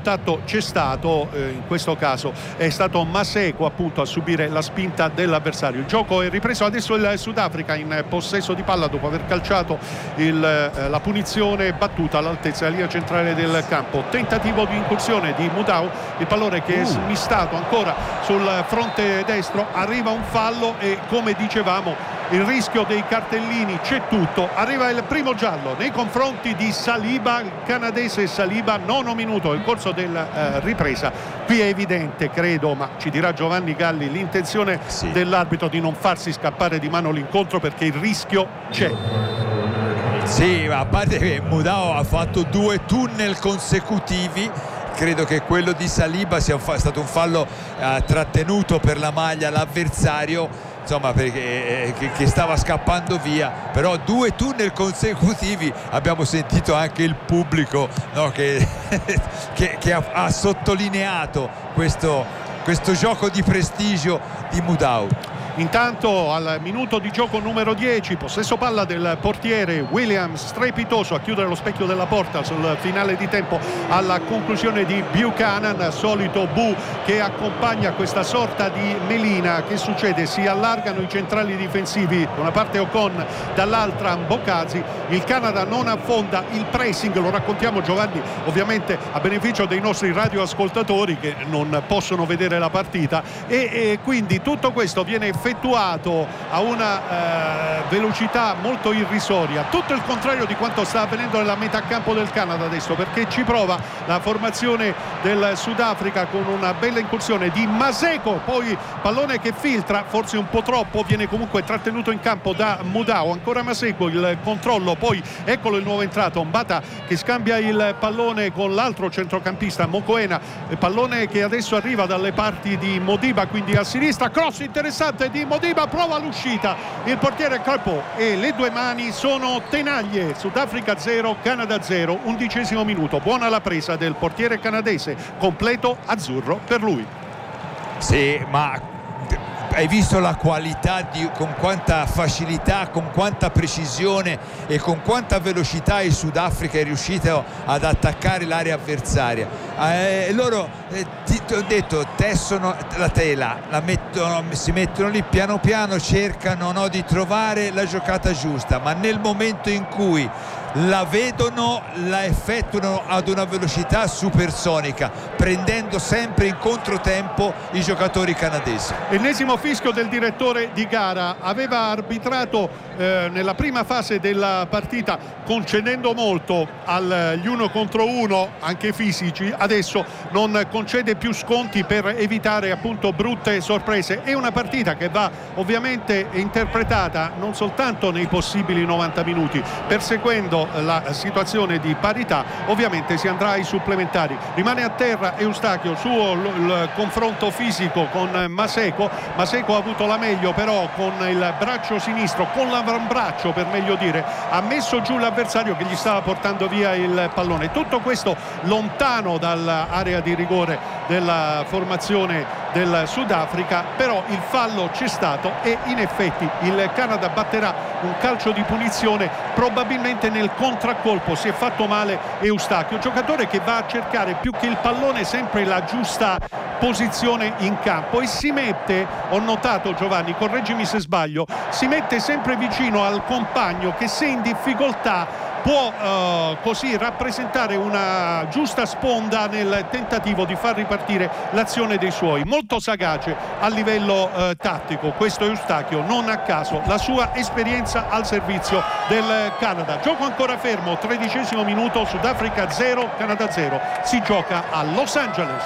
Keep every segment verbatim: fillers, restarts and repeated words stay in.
contatto c'è stato, eh, in questo caso è stato Maseko appunto a subire la spinta dell'avversario. Il gioco è ripreso, adesso il Sudafrica in possesso di palla dopo aver calciato il, eh, la punizione battuta all'altezza della linea centrale del campo. Tentativo di incursione di Mudau, il pallone che è smistato ancora sul fronte destro, arriva un fallo e come dicevamo il rischio dei cartellini c'è tutto. Arriva il primo giallo nei confronti di Saliba, il canadese Saliba, nono minuto nel corso della eh, ripresa. Qui è evidente, credo, ma ci dirà Giovanni Galli, l'intenzione sì. dell'arbitro di non farsi scappare di mano l'incontro, perché il rischio c'è. Sì, a parte che Mudau ha fatto due tunnel consecutivi, credo che quello di Saliba sia un fa- stato un fallo eh, trattenuto per la maglia l'avversario, insomma, perché eh, che, che stava scappando via, però due tunnel consecutivi. Abbiamo sentito anche il pubblico, no, che, che, che ha, ha sottolineato questo, questo gioco di prestigio di Mudau. Intanto al minuto di gioco numero dieci, possesso palla del portiere Williams, strepitoso a chiudere lo specchio della porta sul finale di tempo alla conclusione di Buchanan, solito Bu che accompagna questa sorta di melina. Che succede? Si allargano i centrali difensivi, da una parte Ocon, dall'altra Mbokazi. Il Canada non affonda il pressing, lo raccontiamo, Giovanni, ovviamente a beneficio dei nostri radioascoltatori che non possono vedere la partita, e, e quindi tutto questo viene effettuato a una eh, velocità molto irrisoria, tutto il contrario di quanto sta avvenendo nella metà campo del Canada adesso, perché ci prova la formazione del Sudafrica con una bella incursione di Maseko, poi pallone che filtra, forse un po' troppo, viene comunque trattenuto in campo da Mudau. Ancora Maseko, il controllo, poi eccolo il nuovo entrato Mbata che scambia il pallone con l'altro centrocampista Mokoena, pallone che adesso arriva dalle parti di Modiba, quindi a sinistra, cross interessante di Modiba, prova l'uscita il portiere Crepeau e le due mani sono tenaglie. Sudafrica zero, Canada zero, undicesimo minuto. Buona la presa del portiere canadese, completo azzurro per lui. Sì, ma hai visto la qualità, di, con quanta facilità, con quanta precisione e con quanta velocità il Sudafrica è riuscito ad attaccare l'area avversaria. Eh, loro eh, ti, ti ho detto, tessono la tela, la mettono, si mettono lì piano piano, cercano, no, di trovare la giocata giusta, ma nel momento in cui la vedono la effettuano ad una velocità supersonica, prendendo sempre in controtempo i giocatori canadesi. Ennesimo fischio del direttore di gara. Aveva arbitrato eh, nella prima fase della partita concedendo molto agli uno contro uno anche fisici, adesso non concede più sconti per evitare appunto brutte sorprese. È una partita che va ovviamente interpretata non soltanto nei possibili novanta minuti, perseguendo la situazione di parità, ovviamente si andrà ai supplementari. Rimane a terra Eustachio, suo il confronto fisico con Maseko. Maseko ha avuto la meglio, però con il braccio sinistro, con l'avambraccio per meglio dire, ha messo giù l'avversario che gli stava portando via il pallone. Tutto questo lontano dall'area di rigore della formazione del Sudafrica, però il fallo c'è stato e in effetti il Canada batterà un calcio di punizione probabilmente nel contraccolpo. Si è fatto male Eustachio, giocatore che va a cercare più che il pallone sempre la giusta posizione in campo e si mette, ho notato Giovanni, correggimi se sbaglio, si mette sempre vicino al compagno che se in difficoltà può uh, così rappresentare una giusta sponda nel tentativo di far ripartire l'azione dei suoi. Molto sagace a livello uh, tattico questo Eustachio, non a caso la sua esperienza al servizio del Canada. Gioco ancora fermo, tredicesimo minuto, Sudafrica zero, Canada zero. Si gioca a Los Angeles.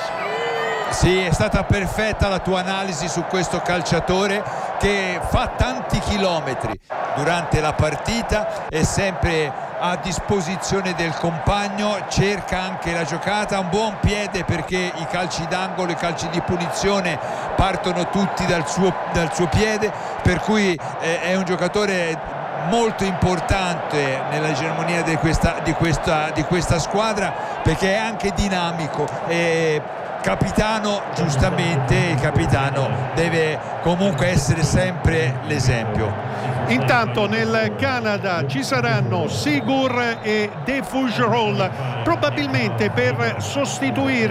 Sì, è stata perfetta la tua analisi su questo calciatore che fa tanti chilometri durante la partita, è sempre a disposizione del compagno, cerca anche la giocata, ha un buon piede perché i calci d'angolo, i calci di punizione partono tutti dal suo, dal suo piede, per cui eh, è un giocatore molto importante nella germonia di questa, di questa, di questa squadra, perché è anche dinamico e capitano, giustamente il capitano deve comunque essere sempre l'esempio. Intanto nel Canada ci saranno Sigur e De Fougerolles, probabilmente per sostituire